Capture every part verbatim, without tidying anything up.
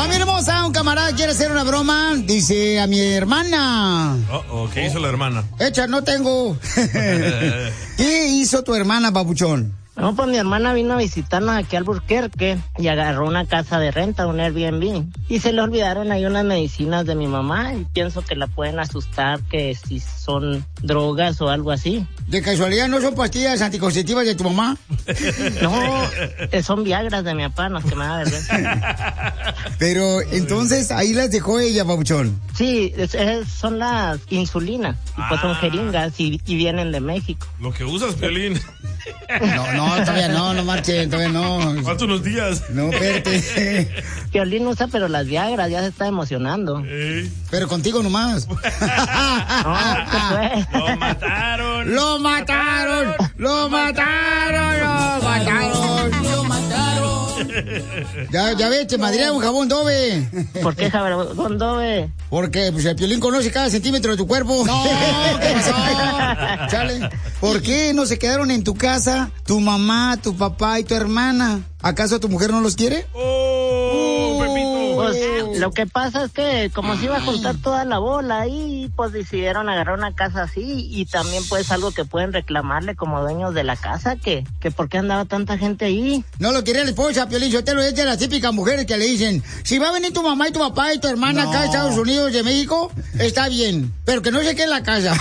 Familia hermosa, un camarada quiere hacer una broma. Dice a mi hermana. Oh, oh, ¿qué hizo la hermana? Echa, no tengo. ¿Qué hizo tu hermana, papuchón? No, pues mi hermana vino a visitarnos aquí al Albuquerque y agarró una casa de renta, un Airbnb. Y se le olvidaron ahí unas medicinas de mi mamá y pienso que la pueden asustar, que si son drogas o algo así. ¿De casualidad no son pastillas anticonceptivas de tu mamá? No, son Viagras de mi papá, no es que me da vergüenza. Pero entonces ahí las dejó ella, papuchón. Sí, es, es, son las insulinas, y pues son jeringas y, y vienen de México. Lo que usas, Piolín. No, no, todavía no, no marchen, todavía no. Faltan unos días. No, espérate. Piolín usa, pero las Viagras, ya se está emocionando. Ey. Pero contigo nomás. No, ¿qué fue? Lo mataron. ¡Lo mataron! ¡Lo mataron! ¡Lo mataron! ¡Lo mataron! Ya, ya ves, te madrea un jabón Dove. ¿Por qué jabón Dove? Porque pues, el Piolín conoce cada centímetro de tu cuerpo. No, ¿qué pasó? Chale. ¿Por qué no se quedaron en tu casa tu mamá, tu papá y tu hermana? ¿Acaso tu mujer no los quiere? ¡Oh, Pepito! Pues lo que pasa es que como se iba a juntar toda la bola ahí, pues decidieron agarrar una casa así y también pues algo que pueden reclamarle como dueños de la casa, que, que por qué andaba tanta gente ahí. No lo quería la esposa, Piolín, yo te lo he hecho a las típicas mujeres que le dicen, si va a venir tu mamá y tu papá y tu hermana no. acá a Estados Unidos de México, está bien, pero que no se quede en la casa.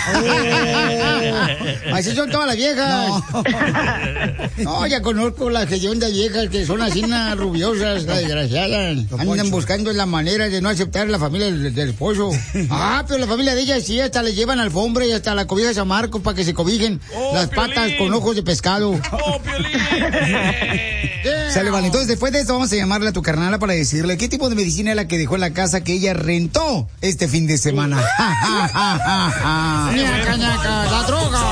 Así son todas las viejas. No, no ya conozco las hediondas viejas que son así unas rubiosas, desgraciadas. Andan buscando la manera de no aceptar la familia del, del esposo. Ah, pero la familia de ella sí, hasta le llevan alfombra y hasta la cobija de San Marcos para que se cobijen oh, las Piolín. patas con ojos de pescado. ¡Oh, Piolín! Yeah. Sale, vale. Entonces, después de esto, vamos a llamarle a tu carnala para decirle qué tipo de medicina es la que dejó en la casa que ella rentó este fin de semana. ¡Ñaca, ñaca! ¡La droga!